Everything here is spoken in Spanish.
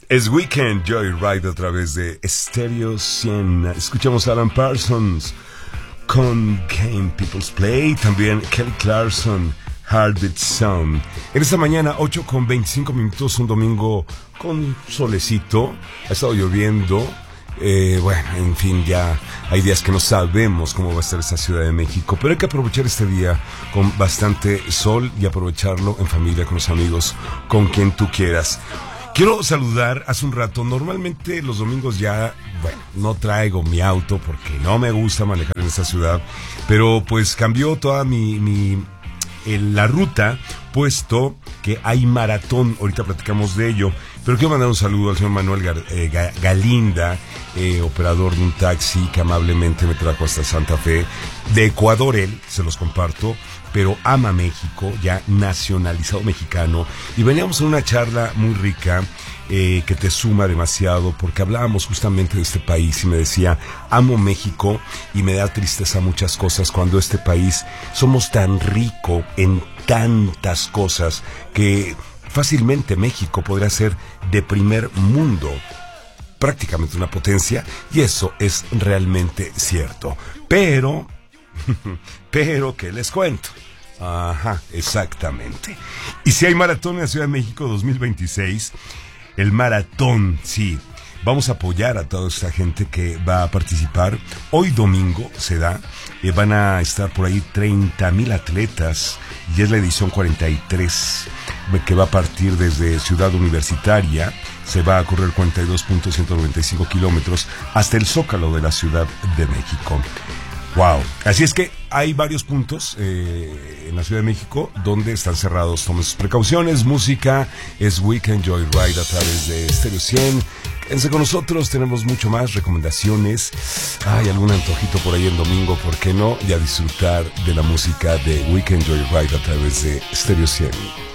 Es Weekend Joyride a través de Stereo 100. Escuchamos a Alan Parsons con Game People's Play. También Kelly Clarkson, Heartbeat Sound. En esta mañana, 8:25, un domingo con solecito. Ha estado lloviendo. Bueno, en fin, ya hay días que no sabemos cómo va a estar esta Ciudad de México, pero hay que aprovechar este día con bastante sol y aprovecharlo en familia, con los amigos, con quien tú quieras. Quiero saludar hace un rato. Normalmente los domingos ya, bueno, no traigo mi auto porque no me gusta manejar en esta ciudad, pero pues cambió toda la ruta, puesto que hay maratón. Ahorita platicamos de ello, pero quiero mandar un saludo al señor Manuel Galinda, operador de un taxi que amablemente me trajo hasta Santa Fe, de Ecuador. Él, se los comparto, pero ama México, ya nacionalizado mexicano, y veníamos en una charla muy rica, que te suma demasiado, porque hablábamos justamente de este país y me decía, amo México y me da tristeza muchas cosas cuando este país somos tan rico en tantas cosas que fácilmente México podría ser de primer mundo, prácticamente una potencia, y eso es realmente cierto. Pero, ¿qué les cuento? Ajá, exactamente. Y si hay maratón en la Ciudad de México 2026, el maratón, sí, vamos a apoyar a toda esta gente que va a participar. Hoy domingo se da, van a estar por ahí 30,000 atletas, y es la edición 43, que va a partir desde Ciudad Universitaria. Se va a correr 42.195 kilómetros hasta el Zócalo de la Ciudad de México. Wow. Así es que hay varios puntos en la Ciudad de México donde están cerrados. Tomen sus precauciones. Música es Weekend Joyride a través de Stereo 100. Quédense con nosotros, tenemos mucho más, recomendaciones. Hay algún antojito por ahí en domingo, ¿por qué no? Y a disfrutar de la música de Weekend Joyride a través de Stereo 100.